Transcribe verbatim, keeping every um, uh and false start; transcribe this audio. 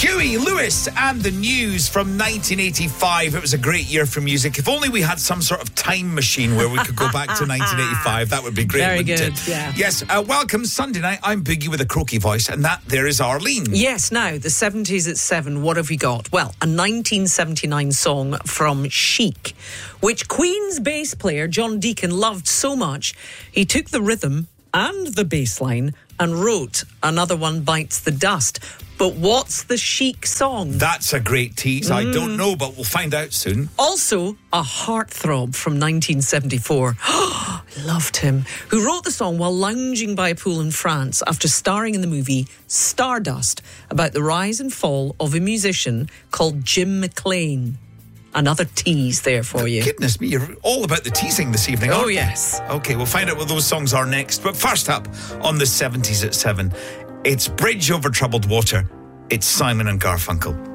Huey Lewis and the News from nineteen eighty-five. It was a great year for music. If only we had some sort of time machine where we could go back to nineteen eighty-five. That would be great, Very wouldn't good, it? yeah. Yes, uh, welcome Sunday night. I'm Boogie with a croaky voice, and that there is Arlene. Yes, now, the seventies at seven, what have we got? Well, a nineteen seventy-nine song from Chic, which Queen's bass player John Deacon loved so much, he took the rhythm and the bass line and wrote Another One Bites the Dust. But what's the Chic song? That's a great tease. Mm. I don't know, but we'll find out soon. Also, a heartthrob from nineteen seventy-four. Loved him. Who wrote the song while lounging by a pool in France after starring in the movie Stardust, about the rise and fall of a musician called Jim McLean. Another tease there for you. Goodness me, you're all about the teasing this evening, Oh, aren't you? yes. Okay, we'll find out what those songs are next. But first up, on the seventies at seven, it's Bridge Over Troubled Water. It's Simon and Garfunkel.